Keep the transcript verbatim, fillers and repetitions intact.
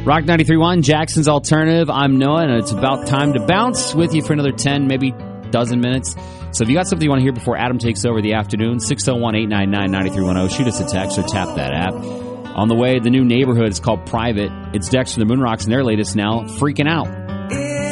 Rock ninety-three point one, Jackson's Alternative. I'm Noah, and it's about time to bounce with you for another ten, maybe dozen minutes. So if you got something you want to hear before Adam takes over the afternoon, six oh one, eight nine nine, nine three one oh. Shoot us a text or tap that app. On the way, the new neighborhood is called Private. It's Dexter the Moonrocks and their latest now, Freaking Out.